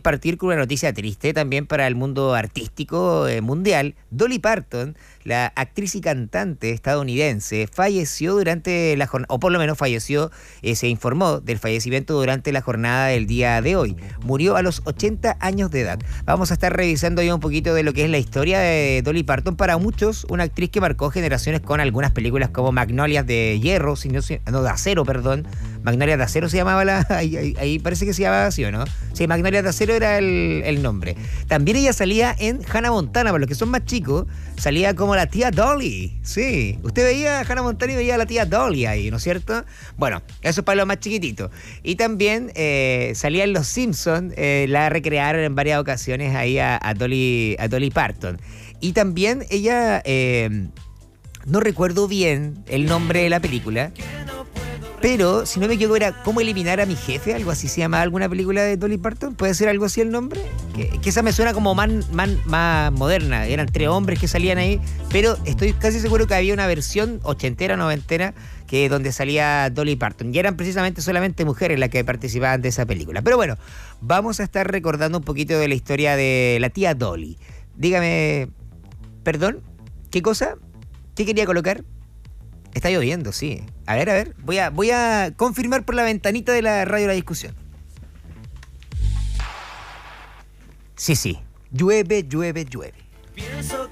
partir con una noticia triste también para el mundo artístico mundial. Dolly Parton, la actriz y cantante estadounidense, falleció durante la jornada, o por lo menos falleció, se informó del fallecimiento durante la jornada del día de hoy. Murió a los 80 años de edad. Vamos a estar revisando ya un poquito de lo que es la historia de Dolly Parton. Para muchos, una actriz que marcó generaciones con algunas películas como Magnolias de Hierro, de Acero, perdón. Magnolias de Acero se llamaba ahí parece que se llamaba así, ¿o no? Sí, Magnolias de Acero era el nombre. También ella salía en Hannah Montana, para los que son más chicos, salía como la tía Dolly. Sí, usted veía a Hannah Montana y veía a la tía Dolly ahí, ¿no es cierto? Bueno, eso es para los más chiquititos. Y también salía en Los Simpsons, la recrearon en varias ocasiones ahí a Dolly Parton. Y también ella, no recuerdo bien el nombre de la película, pero, si no me equivoco, era ¿Cómo eliminar a mi jefe? Algo así se llama alguna película de Dolly Parton. ¿Puede ser algo así el nombre? Que esa me suena como más moderna. Eran 3 hombres que salían ahí, pero estoy casi seguro que había una versión ochentera, noventera, que donde salía Dolly Parton. Y eran precisamente solamente mujeres las que participaban de esa película. Pero bueno, vamos a estar recordando un poquito de la historia de la tía Dolly. Dígame, perdón, ¿qué cosa? ¿Qué quería colocar? Está lloviendo, sí. A ver. Voy a confirmar por la ventanita de la radio la discusión. Sí. Llueve. Pienso